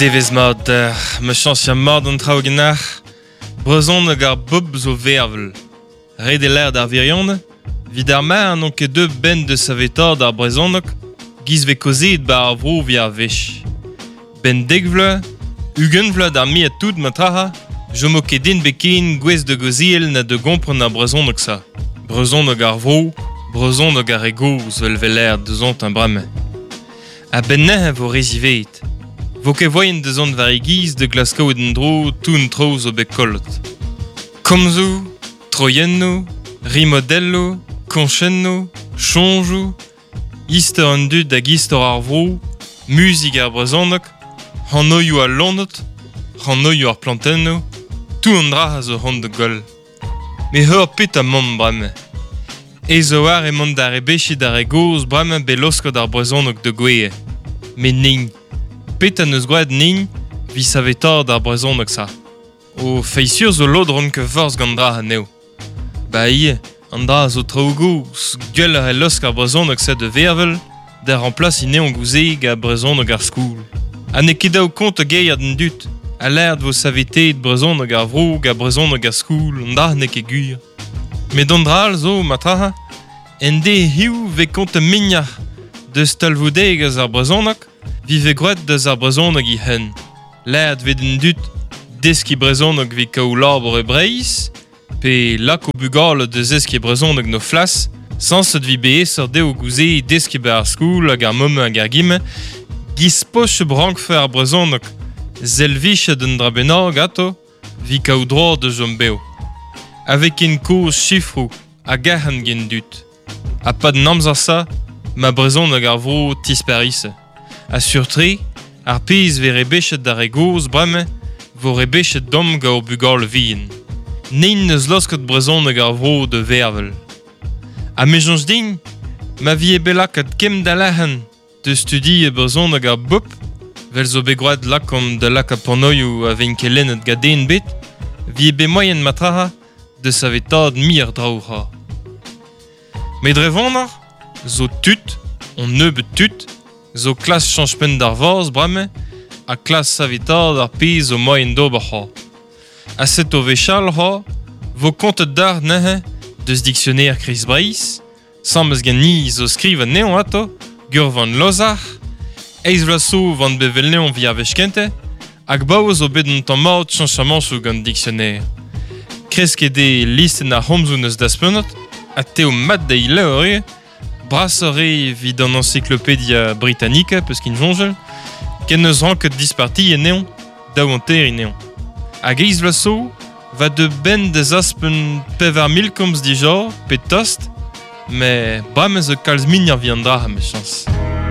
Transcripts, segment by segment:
Devez mat me chans ya mat an traoù genach, brezon hag ar bob zo vervel. Red e l'air d'ar virion, vid ar mar non ket deux ben de savetard d'ar brezonok, giz ve kozet ba ar vro vi ar vech. Ben degvle, ugenvle d'ar mi a tout matraha, jo mo ket din beken gwez de goziel na de gompren ar brezonok sa. Brezonok ar vro, brezonok ar ego zvel vel l'air de zont un brame. A ben nehe vo rezivet. Vo ket voyen de zont varigiz de Glasgow et d'endro tout tro zo bet kolot. Komzo, troyenno, rimodello, konchenno, chonjou, ister an dud hag ister ar vro, musik ar brezonok, c'hannoioù ar lonnot, c'hannoioù ar plantenno, tout an dra a zo c'hant de gol. Me heur pet a mont brame. Ezo ar e mont d'ar ebechet d'ar egoz brame beloskot ar brezonok de gweye. Me ning. Pet an eus gwaed ning, vi savetard ar brezonok sa. O feisur zo lodron ke forz gant dra aneo. Ba ie, an dra zo traougous, gwell ar elosk ar brezonok se de vervel, der an plas ine on gouzeg ar brezonok ar skoul. Ha ne ket daou kont a geier den dut, a l'air vo savetet brezonok ar vrog ar brezonok ar skoul, an dra ne ket gwir. Me don dral zo, matraha, en de hiu ve kont a mignach de stalvoudeg az ar brezonok, vi ve gret deus ar brezonok I hen. L'air ve den dut deski brezonok vi kaou labor e breiz, pe lak o bugal deus eski brezonok no flas, sans set vi beesser deo gouze deski be ar skoul hag ar mome hag ar gime, giz poch brank fe ar brezonok zelvichet den dra bennak ato, vi kaou dror de jom beo. Avec en koz chifrou a gahan gen dut. A pad namzar sa, ma brezonok ar vro tisperisse. A surtre, ar pez ve rebechet d'ar egoz brame, vo rebechet dom ga o bugal vien. Nein neus loskot brezonok ar vro de vervel. A mejons din, ma vi e belak ad kem da lahan de studi e brezonok ar bop, vel zo begroad lakom de lak a pornoioù a ven kelen et gaden bet, vi e be moyen matraha de savetad mir draoura. Met drevonner, zo tut, on neube tut, zo klas chanchpen d'ar vorz brame, a klas savetad ar pez o moyen d'ober ha. A set o vechal ha, vo kontet d'ar nehe deus dictionnaire Chris Breis, sammes gen ni zo skriv a neon ato, gur van lozar, eiz vlaso van bevel neon vi a vechkente, hag bao zo bet un tammad chanchamanchou gant dictionnaire. Kresk de listen a homzoun eus daspenot, a teo mat da ila ore, brassare vid an encyclopédia britannica, peus kin jonjel, ken eus ranket disparti e neon, daou an ter e neon. Hag eiz vlaso, va de ben des aspen pevar milkomz dijor, pe tost, me bram eus e kalz min ar viandra ha me chans.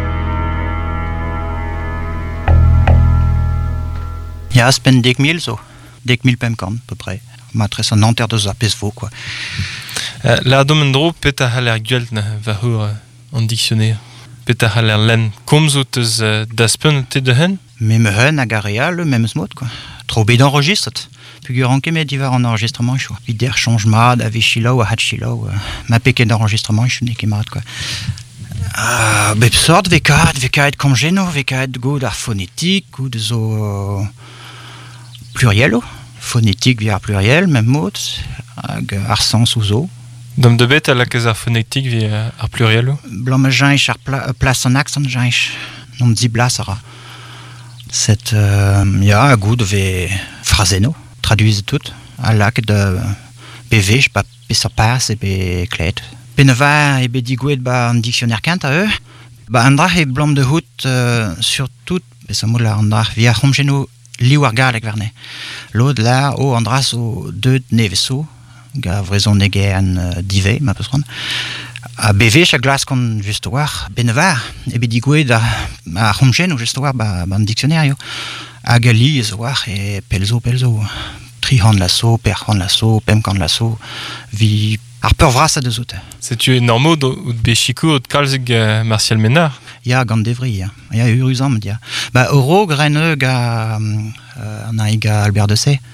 Ja, aspen 10.000 zo. 10.000 pemkan, peu près. Ma tres an anter deus ar pez vo, quoi. La dom en dro pet a haler gwelt na va hur an dictionnaire. Pet a haler len. Komzo teus daspen te de hen? Me hen hag ar real, memz mod, quoi. Tro bet enregistret. Pugur an kemet divar an enregistrement chou. Vider change mad, a vechilaou, a hatchilaou. Ma peket d'enregistrement chou ne kemat, quoi. Bep sort vekaet komgeno, vekaet gout ar phonétique, gout zo plurielo. Phonétique via pluriel, même mot, hag ar sens ou zo. Dom de bet a lakez ar phonétique via ar plurielo? Blam a jainch ar plas an accent jainch. Non di blas ara. Set, a gout ve frazeno, traduise tout. A lak de bevech, ba pesa pas e be klet. Peneva e be digouet ba an dictionnaire kant a eux. Ba an drach e blam de hout sur tout, besa moul an drach via homgeno liou ar galek verne. Lod la o an dras o deud neveso, ga vrezon nege an dive, ma peus ron. A bevech a glas kon just war, benevar, e be digouet a homgen o just war ba an dictionnaire. Hag a li ez war e pelzo. Tri han lasso, per han lasso, pemkan lasso, vi ar peur vras a deus out. Setu normod ou de bechiko od kalzeg Martial Ménard? Ya, gant devri, ya. Ya, uruzam, dia. Ba, euro gren ga an aig a Albert de Sé.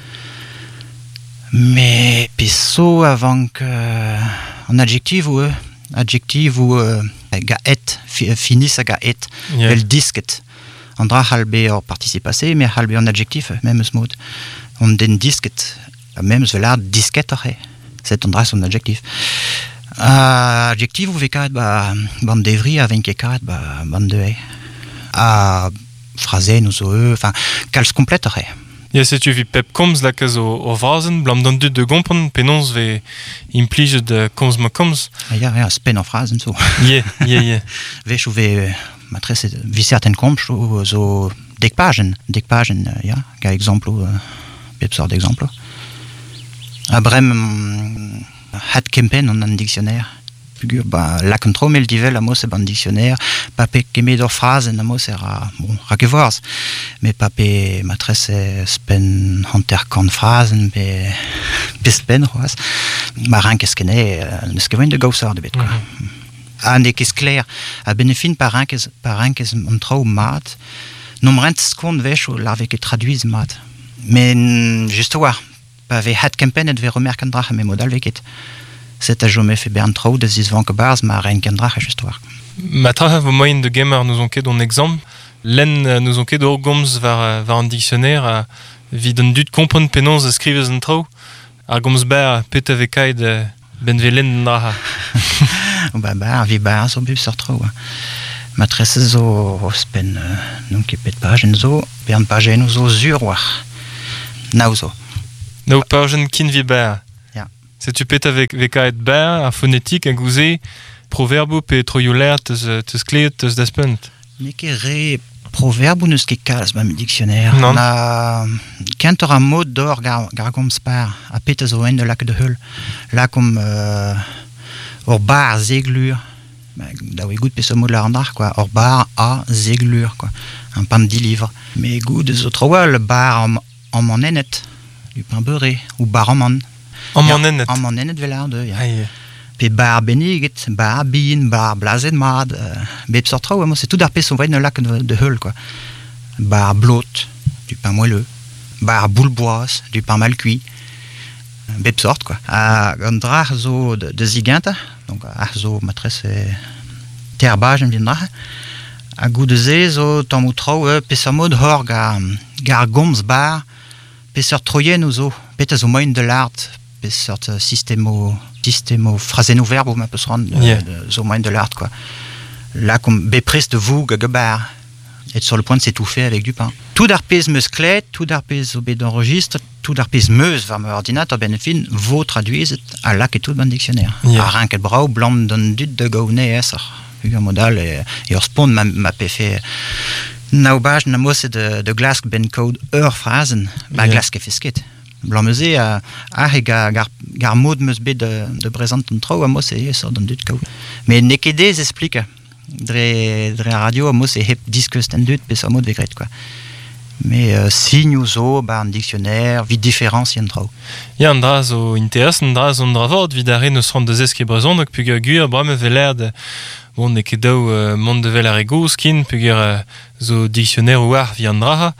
Me peso avant an adjektiv ou ga et, finis a ga et, vel disket. Andra halbe or participacé, mais halbe en adjectif, même ce mot. On den disket, même ce velard disket, c'est Andra son adjectif. Adjectif, vous vécat, bande d'evry, avec kekat, bande de phrase, nous, enfin, cals complète, Ja, se tu vi pep komz la kaz o vrazen, blam dan dut de gompen, penons ve implige de komz ma komz. Ja, spen en phrase, so. Yeah. Vech ou ve, matres, vi certaines komz, zo dekpagen, ja, ka exemple, pep sort d'exemple. Abrem, hat kempen en un dictionnaire. Pugur, la contrôle mel divel a mos ban dictionnaire, pape keme d'or phrase en mos era, bon, rakevors, mais pape matres spen hanter kan phrasen, be spen roas, marin keskene, neskevoin de gausar de bet, quoi. Ne kes clair, a benefin parin kes on trau mat, nom rent skon vech o larve ke traduise mat. Mais, juste war, pave hat kempen et ve remerken drach me modal veket. C'est à jamais fait bien trop de zis van que bars, mais rien qu'un drach histoire. Ma tra vo moyen de gamer nous ont ket un exemple. Len nous ont ket d'or goms var un dictionnaire vid un dut kompon penons de skrivez en tro. Ar goms ber pet avekaid ben ve len draha. Vi ber so bib sur tro. Matresse zo spen non ket pet pagen zo, bern pagen zo zur war. Nauzo. No pagen kin vi ber. C'est tu pètes avec veka et ber, a phonétique, a gouzé, proverbo pe troyoler te skleet te daspent. Nekere proverbo neus ket kalz ma dictionnaire. Non. Na kentor a mot d'or gar gomz par, a pet zo en de lak de heul. Là comme or bar zeglur. Da oui gout pe so mot de la randar quoi. Or bar a zeglur quoi. Un pan de 10 livres. Mais gout de zo troa le bar en monenet, du pain beurré ou bar en man. En monenet. En monenet velar de, ja. Aïe. Pe bar benigit, bar bin, bar blazen mad, bep sort trop, moi c'est tout d'arpé son vrai lac de heul quoi. Bar blot, du pain moelleux, bar bouleboise, du pain mal cuit, bep sort quoi. A drach zo de ziganta, donc zo matresse terbage en viendra. A goût de zé zo tamu trop, pe sa mode hor gar goms bar, pe sort troyen ou zo, pet zo moyen de l'art. Une sorte de système phrasé verbe ou un peu zo moyen de l'art quoi. Là comme bepris de vous gabar être sur le point de s'étouffer avec du pain. Tout d'arpez musclé, tout d'arpez obé d'enregistre, tout d'arpez meuse vers mon ordinateur benefin vous traduisez à la que tout le dictionnaire. À rien que brau blanc d'un dut de gaune ça. Un modal et au spawn m'a fait naubage namos de glace ben code phrasen, ma glace que fisket. Blamezé a gar mod meus bet de présent un trou a mos e sort d'un dut kao. Mais nekedez explique dre radio a mos e hep diskus d'un dut pe sa mod vegret quoi. Mais signe ou zo un dictionnaire vid différence y en trou. Ya an dra zo interes an dra zo an dravord vid are neus ran deus eske brezon donc pugur guir brame veler de bon ne ket daou mont de veler ego skin pugur zo dictionnaire war vi an draha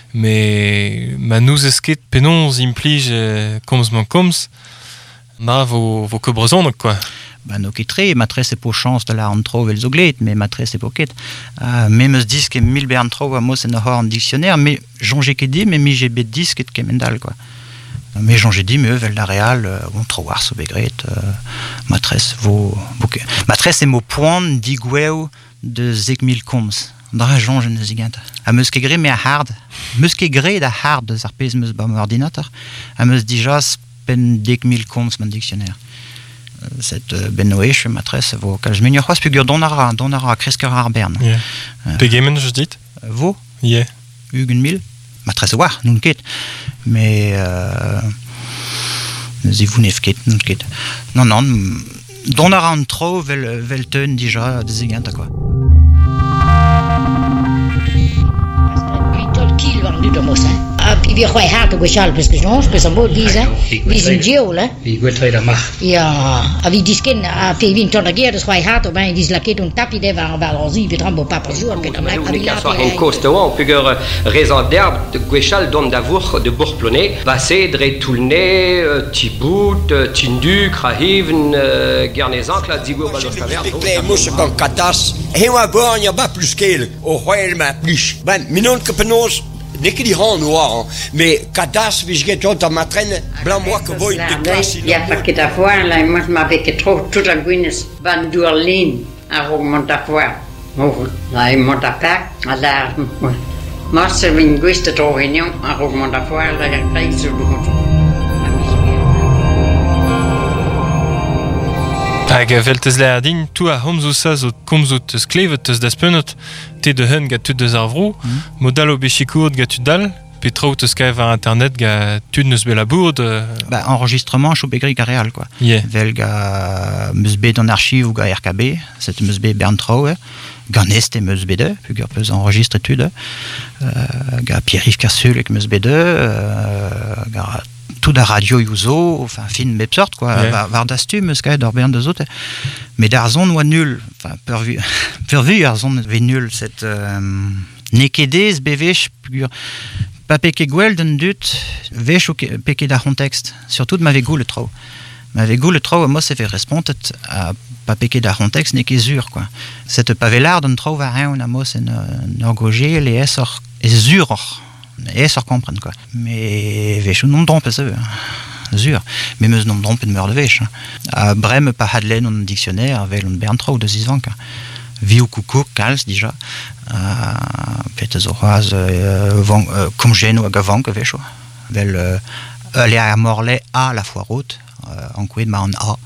mais ma nous esket penons implige komz man komz na vo ke brezon donc quoi. No ketre, matres e po chance de la an tro vel zo glet, mais matres e po ket. Me meus dis ket mil be an tro a mos en hor an dictionnaire, mais jonge ket di, mais mi je bet dis ket kemendal, quoi. Mais jonge di, me vel la real, on tro war so begret, matres vo... Matres e mo poan digweo de zeg mil komz. Dra jonge ne zigant. A meus ket gre me a hard. Meus ket gre da hard de zarpez meus ba mo ordinateur. A meus dijas pen 10.000 komz man dictionnaire. Cette benoech matresse vo kalz menior c'hoaz pugur donara kresker ar bern. Pegemen je dit vo ugen mil matresse war nun ket mais zivou nef ket nun ket non donara an tro vel teun dija de ziganta quoi. Tolkien var du domos a pi vi har här på Gwechal parce que Jean je peux ça beau dire vi en geo là Vi gwetrai la mar. ja a vi disken a fe vi ton agier de swai hat ben dis la ket un tapi de var valorzi vi trambo pas par jour que la en costo pugur raison d'herbe de Gwechal dom d'avour de bourploné va cédre toulné tibout tindu krahiven garnezan la digo balostaver moest kan katas heel bon je ba plus keel o hoel ma plus ben minon que penos Nicky die hand noir mais katas wie je tot à matraine blanc moi que voit de classe il y a pas que d'avoir là moi je m'avais que trop toute la Guinness van Durlin à Romontafoire là il monte à pas à la moi c'est une guiste de réunion à Romontafoire là il y a Hag veltez leadin, tu a homzousa zo komzout eus klevet eus da spunnet, te de hun ga tud deus ar vrou, modal o bechikourt ga tud dal, pe traout eus kaev ar internet ga tud neus belabourd. Bah, enregistrement chou begri ga real, quoi. Yeah. Vel ga meus bet an archiv ou ga RKB, set meus bet bern traoù, ga nest e meus bet pu ga peus enregistre tud, ga Pierre-Yves Kersul ek meus bet ga tout da radio yuzo, enfin fin mep sort quoi, yeah. Var dastu meus kaet d'or bern deus autres, mais d'arzon oa nul, enfin purvu arzon ve nul, cette nekedez bevech pugur pa peke gwell d'un dut vech o peke da contexte, surtout de m'avait goût le trou. M'avait goût le trou, moi c'est fait respondet à pa peke da contexte n'est qu'ezur quoi. Cette pavelard d'un trou va rien, moi c'est n'orgoger les essor ezur. Et ça comprendre quoi. Mais vech non trompe ça. Zur. Mais meus non trompe de meurt de vech. À Brême pas hadlen un dictionnaire avec un Berntrau de Zizvank. Viu coucou cals déjà. Peut-être zoraz comme geno à Gavank vech. Vel aller à Morlaix à la fois route en quid ma en a.